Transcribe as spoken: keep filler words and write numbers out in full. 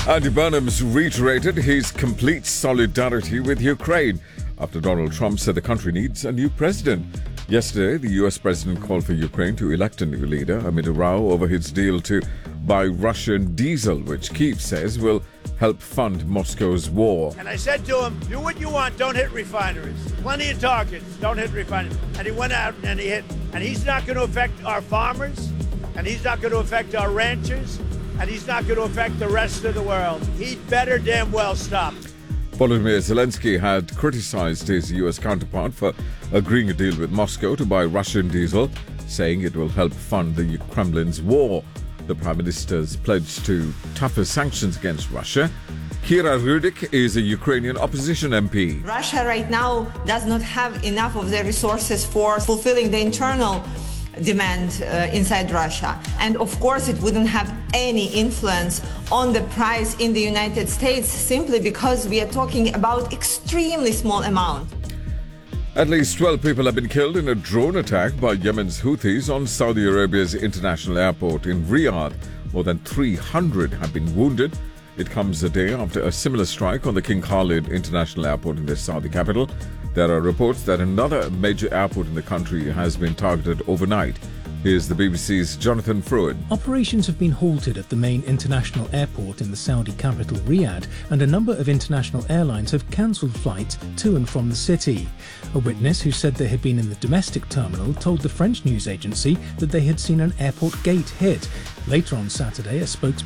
Andy Burnham's reiterated his complete solidarity with Ukraine after Donald Trump said the country needs a new president. Yesterday, the U S president called for Ukraine to elect a new leader amid a row over his deal to buy Russian diesel, which Kyiv says will help fund Moscow's war. And I said to him, do what you want, don't hit refineries. Plenty of targets, don't hit refineries. And he went out and he hit. And he's not going to affect our farmers, and he's not going to affect our ranchers, and he's not going to affect the rest of the world. He'd better damn well stop. Volodymyr Zelensky had criticized his U S counterpart for agreeing a deal with Moscow to buy Russian diesel, saying it will help fund the Kremlin's war. The Prime Minister's pledged to tougher sanctions against Russia. Kira Rudik is a Ukrainian opposition M P. Russia right now does not have enough of the resources for fulfilling the internal demand uh, inside Russia. And of course it wouldn't have any influence on the price in the United States simply because we are talking about extremely small amount. At least twelve people have been killed in a drone attack by Yemen's Houthis on Saudi Arabia's international airport in Riyadh. More than three hundred have been wounded. It comes a day after a similar strike on the King Khalid International Airport in the Saudi capital. There are reports that another major airport in the country has been targeted overnight. Here's the B B C's Jonathan Fruin. Operations have been halted at the main international airport in the Saudi capital Riyadh, and a number of international airlines have cancelled flights to and from the city. A witness who said they had been in the domestic terminal told the French news agency that they had seen an airport gate hit. Later on Saturday, a spokesperson